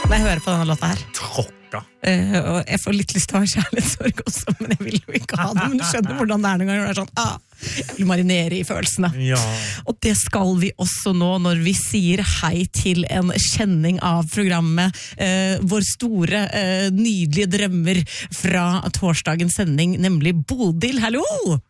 når jeg hører på denne låta her. Tråkka. Og jeg får litt lyst til å ha kjærlighetssorg også, men jeg vil jo ikke ha det. Men du skjønner hvordan det er noen ganger. Det er sånn, jeg vil marinere i følelsene. Ja. Og det skal vi også nå, når vi sier hei til en kjenning av programmet. Vår store, nydelige drømmer fra torsdagens sending, nemlig Bodil. Hallo!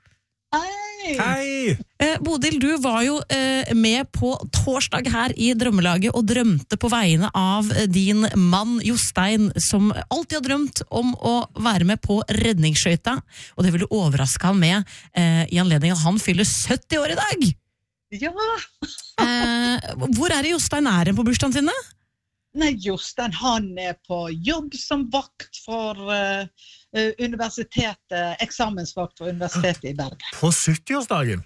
Hei! Bodil, du var jo med på torsdag her i Drømmelaget og drømte på vegne av din mann Jostein, som alltid har drømt om å være med på redningsskøyta, og det vil du overraske han med i anledning at han fyller 70 år i dag. Ja. Hvor er det Jostein er på bursdagen sin? Nei, Jostein, han er på jobb som vakt for universitetet, eksamensvakt for universitetet i Bergen. På 70-årsdagen?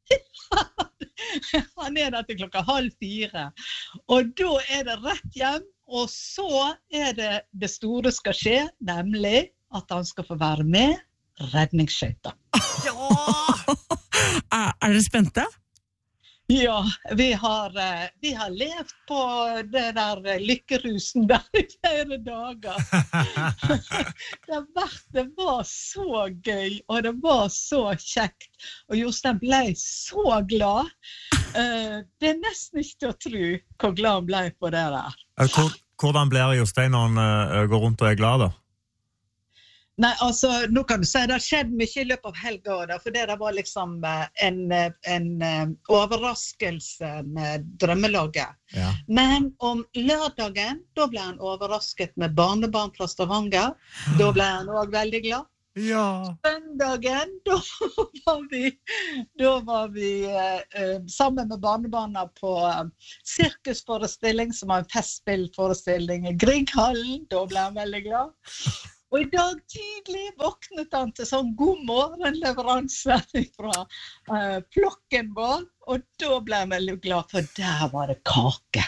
Han er der til 3:30, og da er det rett hjem, og så er det store skal skje, nemlig at han skal få være med redningsskøyta. Ja! Er dere spente? Ja, vi har levd på det der lykkerusen der i flere dager. Det var så gøy, og det var så kjekt. Og Jostein ble så glad. Det er nesten ikke til å tro hvor glad han ble på det der. Hvordan blir Jostein når han går rundt og er glad da? Nei, altså, nå kan du si det har skjedd mye i løpet av helgen, for det var liksom en overraskelse med drømmelaget. Ja. Men om lørdagen, da ble han overrasket med barnebarn fra Stavanger. Da ble han også veldig glad. Ja. Søndagen, da var vi sammen med barnebarna på sirkusforestilling, som var en festspillforestilling i Grieghallen. Da ble han veldig glad. Og i dag tidlig våknet han til sånn god morgenleveranse fra plokken vår, og da ble jeg veldig glad, for der var det kake.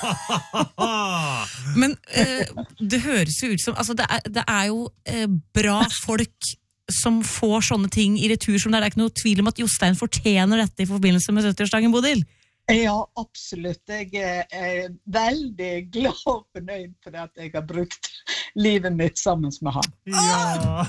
Men det høres jo ut som, altså det er jo bra folk som får sånne ting i retur, som det er ikke noe tvil om at Jostein fortjener dette i forbindelse med 70-årsdagen, Bodil. Ja, absolutt. Jeg er veldig glad og fornøyd for at jeg har brukt livet mitt sammen med han. Ja!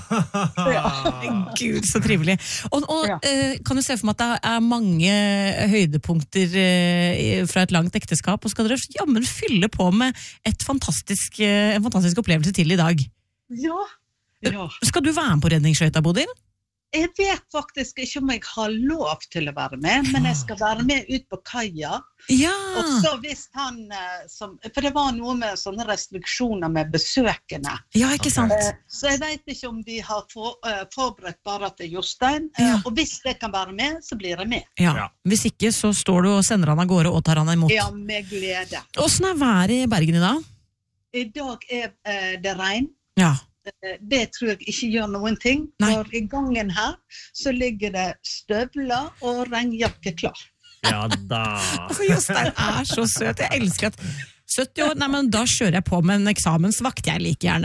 Gud, så trivelig. Og kan du se for meg at det er mange høydepunkter fra et langt ekteskap, og skal dere jammen fylle på med en fantastisk opplevelse til i dag? Ja. Skal du være med på redningsskøyta, Bodil? Jeg vet faktisk ikke om jeg har lov til å være med, men jeg skal være med ut på kaia. Ja. Og så hvis han, for det var noe med sånne restriksjoner med besøkende. Ja, ikke sant? Så jeg vet ikke om de har forberedt bare til Jostein, og hvis jeg kan være med, så blir jeg med. Ja. Hvis ikke, så står du og sender han av gårde og tar han imot. Ja, med glede. Hvordan er været i Bergen i dag? I dag er det regn. Ja. Det tror jeg ikke gjør noen ting. For i gangen her så ligger det støvler og regnjakke klar. Ja da. Jostein er så søt. Jeg elsker at 70 år, nei, men da kjører jeg på med en eksamensvakt jeg like gjerne.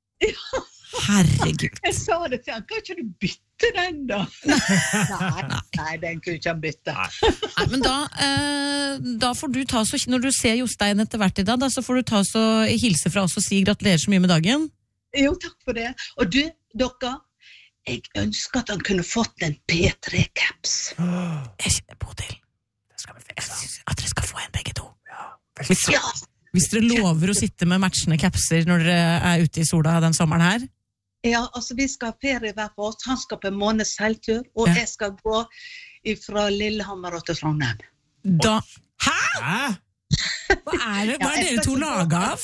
Herregud. Jeg sa det til han, kan ikke du bytte den da? Nei, den kunne ikke han bytte. Nei, men da får du ta så, når du ser Jostein etter hvert i dag, da, så får du ta så hilse fra oss og si gratulerer så mye med dagen. Jo, takk for det. Og du, dere, jeg ønsker at han kunne fått en P3-caps. Jeg kjenner Bodil. Jeg synes at dere skal få en begge to. Hvis dere lover å sitte med matchende capser når dere er ute i sola den sommeren her. Ja, altså vi skal ha ferie hver for oss. Han skal på en måneds selvtur, og jeg skal gå fra Lillehammer og til Trondheim. Hæ? Hva er dere to laget av?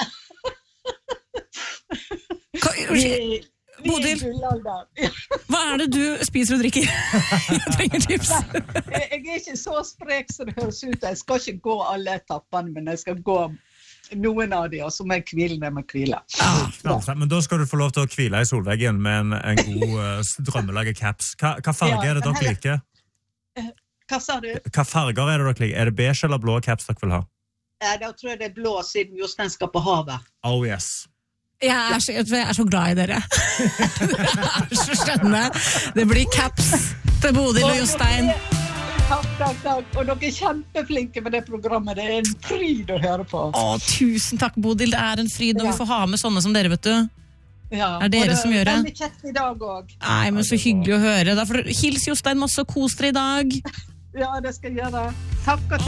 Bodil, hva er det du spiser og drikker? Jeg trenger tips. Jeg er ikke så sprek som det høres ut. Jeg skal ikke gå alle etappene, men jeg skal gå noen av de, og så må jeg hvile når jeg hviler. Men da skal du få lov til å hvile i solveggen med en god drømmelaget-caps. Hva farger er det dere liker? Hva sa du? Hva farger er det dere liker? Er det beige eller blå caps dere vil ha? Da tror jeg det er blå, siden Jostein skal på havet. Oh yes. Jeg er så glad i dere. Jeg er så skjønne. Det blir caps til Bodil og Jostein. Takk. Og dere er kjempeflinke med det programmet. Det er en fryd å høre på. Tusen takk, Bodil. Det er en fryd når vi får ha med sånne som dere, vet du. Ja, Er dere som gjør det? Veldig kjekt I dag også. Nei, men så hyggelig å høre. Da får du hils Jostein masse og kos dere I dag. Ja, det skal jeg gjøre. Takk og